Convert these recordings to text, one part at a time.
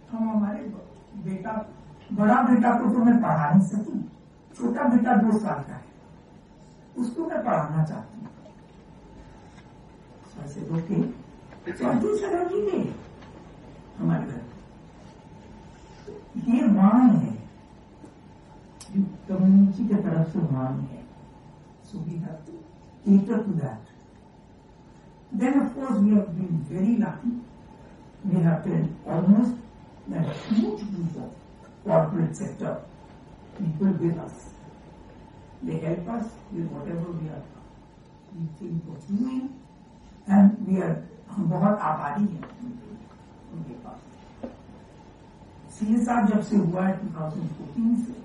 हम हमारे बेटा, बड़ा बेटा को तो मैं पढ़ा नहीं सकी, छोटा बेटा 2 साल का है, उसको मैं पढ़ाना चाहती हूँ। ऐसे रोके चौथी सराहनी है हमारे घर। ये मांग है, कम्युनिटी की तरफ से मांग है। So we have to cater to that. Then of course we have been very lucky. We have been almost a huge group of corporate sector people with us. They help us with whatever we think of doing, and we are बहुत आभारी हैं उनके पास। CSR जब से हुआ है 2014 से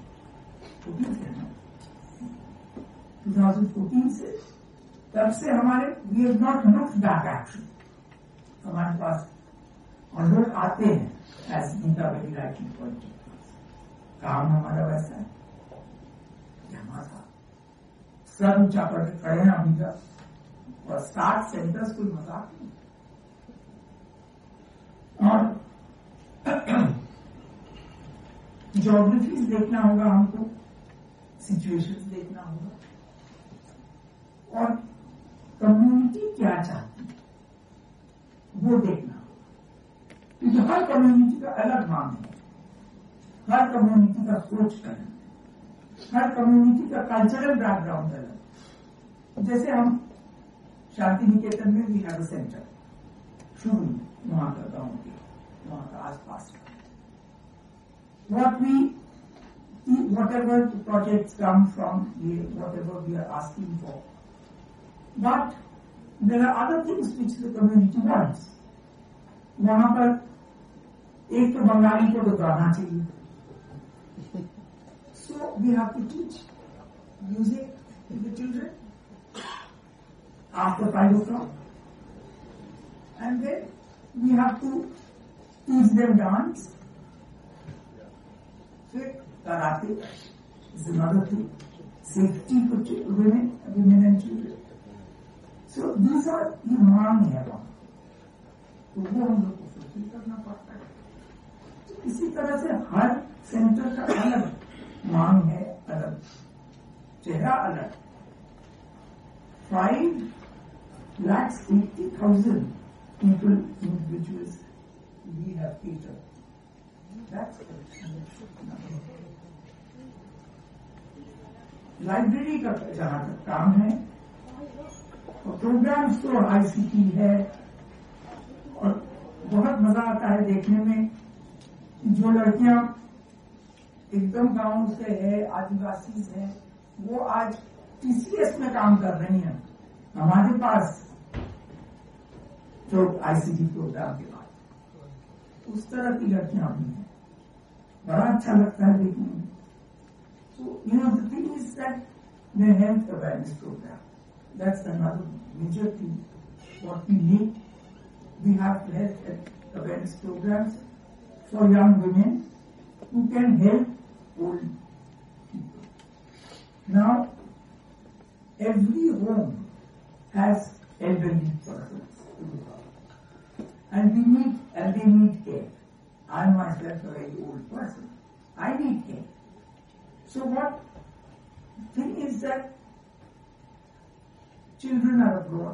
2014 से, तब से हमारे we have not looked back actually. हमारे पास और लोग आते हैं as Nita very rightly pointed out. काम हमारा वैसा है कि हमारा सर ऊंचा करके खड़े हैं अभी तक, और 60 सेंटर्स कोई मजाक नहीं। और ज्योग्राफीज देखना होगा हमको, सिचुएशंस देखना होगा, और कम्युनिटी क्या चाहती है वो देखना होगा। क्योंकि हर कम्युनिटी का अलग मांग है, हर कम्युनिटी का सोच अलग है, हर कम्युनिटी का कल्चरल बैकग्राउंड अलग। जैसे हम शांति निकेतन में भी हैव सेंटर शुरू में, वहां का गांव के वहां का आसपास का, whatever the projects come from, whatever we are asking for. But there are other things which the community wants. वहां पर एक तो बंगाली को तो गाना चाहिए, so we have to teach music to the children after 5 o'clock, and then we have to teach them dance. Karate is another thing. Safety for women and children. So these are the मांग है वहाँ, तो वो हम लोग को fulfil करना पड़ता है। तो इसी तरह से हर सेंटर का अलग मांग है, अलग चेहरा, अलग। 5,80,000 people, individuals we have catered. Library का जहां तक काम है, और प्रोग्राम्स तो ICT है, और बहुत मजा आता है देखने में जो लड़कियां एकदम गांव से है, आदिवासी है, वो आज TCS में काम कर रही हैं हमारे पास जो ICT प्रोग्राम के बाद। उस तरह की लड़कियां भी हैं, बड़ा अच्छा लगता है देखने में। So, the thing is that the health awareness program, that's another major thing. What we need, we have health awareness programs for young women who can help old people. Now, every home has elderly persons, and they need care. I myself a very old person. I need care. So what thing is that children are abroad.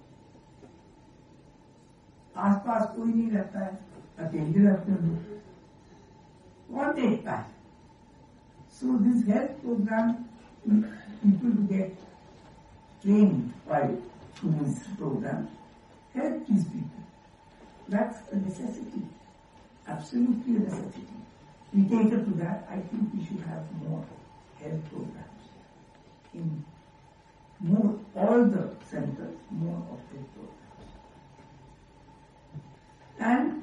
आसपास कोई नहीं रहता है, अकेले रहते हैं लोग, कौन देखता है? So this health program, people who get trained by these programs help these people. That's a necessity, absolutely a necessity. We cater to that. I think we should have more health programs in all the centers, more of health programs. And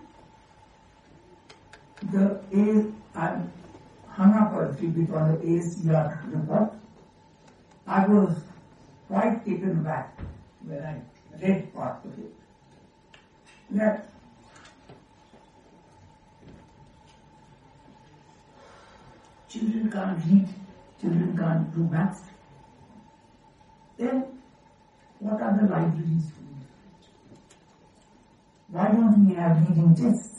I'm hung up a little bit on the ACR report. I was quite taken back when I read part of it, that children can't read, children can't do maths. Then what are the libraries for? Why don't we have reading tests?